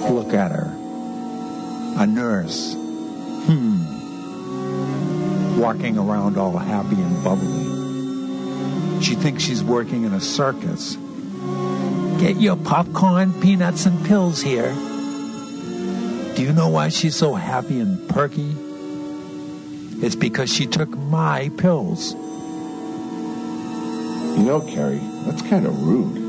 Look at her. A nurse. Walking around all happy and bubbly. She thinks she's working in a circus. Get your popcorn, peanuts, and pills here. Do you know why she's so happy and perky? It's because she took my pills. You know, Carrie, that's kind of rude.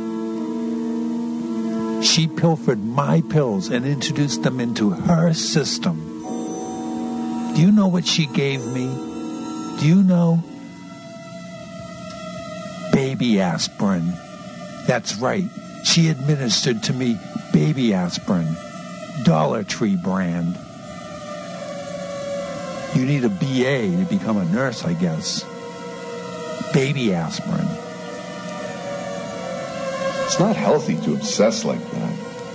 She pilfered my pills and introduced them into her system. Do you know what she gave me? Do you know? Baby aspirin. That's right. She administered to me baby aspirin. Dollar Tree brand. You need a BA to become a nurse, I guess. Baby aspirin. It's not healthy to obsess like that.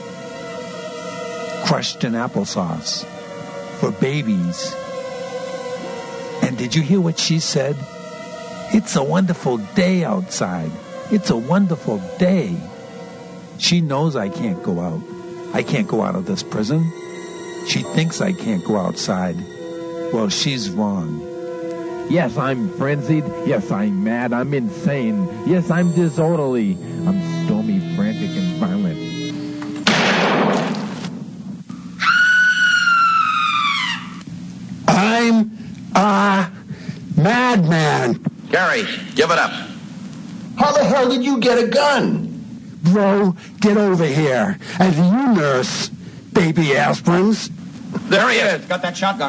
Crushed in applesauce. For babies. And did you hear what she said? It's a wonderful day outside. It's a wonderful day. She knows I can't go out. I can't go out of this prison. She thinks I can't go outside. Well, she's wrong. Yes, I'm frenzied. Yes, I'm mad. I'm insane. Yes, I'm disorderly. I'm stormy, frantic, and violent. I'm a madman. Gary, give it up. How the hell did you get a gun? Bro, get over here. And you nurse baby aspirins. There he is. Got that shotgun.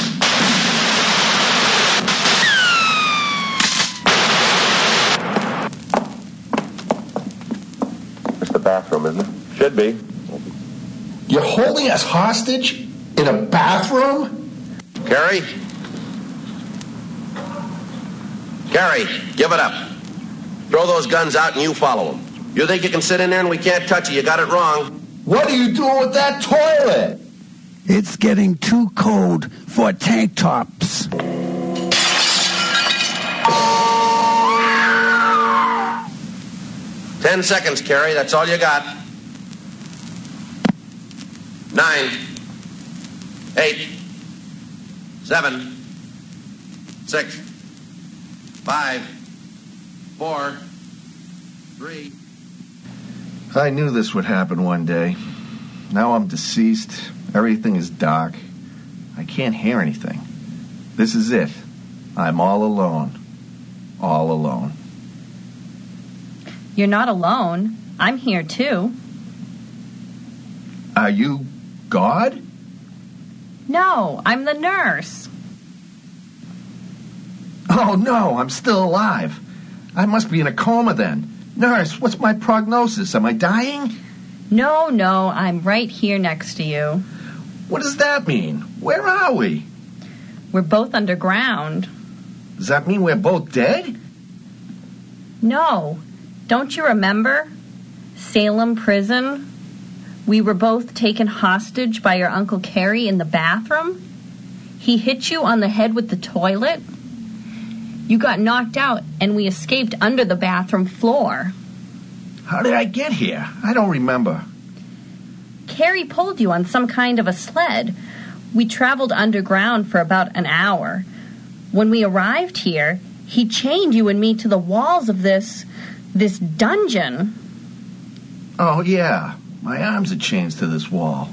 It's the bathroom, isn't it? Should be. You're holding us hostage in a bathroom? Gary? Gary, give it up. Throw those guns out and you follow them. You think you can sit in there and we can't touch you? You got it wrong. What are you doing with that toilet? It's getting too cold for tank tops. Ten seconds, Carrie. That's all you got. 9, 8, 7, 6, 5, 4, 3. I knew this would happen one day. Now I'm deceased. Everything is dark. I can't hear anything. This is it. I'm all alone. All alone. You're not alone. I'm here too. Are you God? No, I'm the nurse. Oh, no, I'm still alive. I must be in a coma then. Nurse, what's my prognosis? Am I dying? No, I'm right here next to you. What does that mean? Where are we? We're both underground. Does that mean we're both dead? No. Don't you remember? Salem Prison? We were both taken hostage by your Uncle Carrie in the bathroom. He hit you on the head with the toilet. You got knocked out and we escaped under the bathroom floor. How did I get here? I don't remember. Carrie pulled you on some kind of a sled. We traveled underground for about an hour. When we arrived here, he chained you and me to the walls of this dungeon. Oh, yeah. My arms are chained to this wall.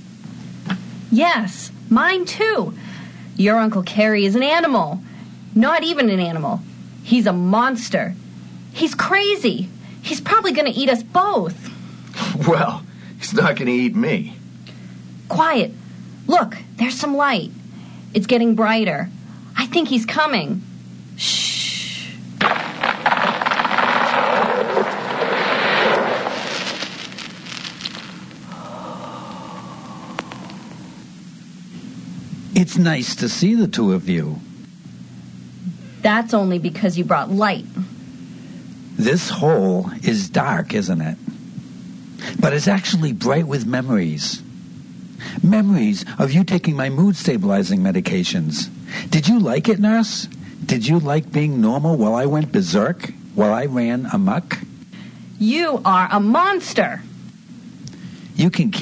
Yes, mine too. Your Uncle Carrie is an animal. Not even an animal. He's a monster. He's crazy. He's probably going to eat us both. Well, he's not going to eat me. Quiet. Look, there's some light. It's getting brighter. I think he's coming. Shh. It's nice to see the two of you. That's only because you brought light. This hole is dark, isn't it? But it's actually bright with memories. Memories of you taking my mood-stabilizing medications. Did you like it, nurse? Did you like being normal while I went berserk? While I ran amok? You are a monster. You can keep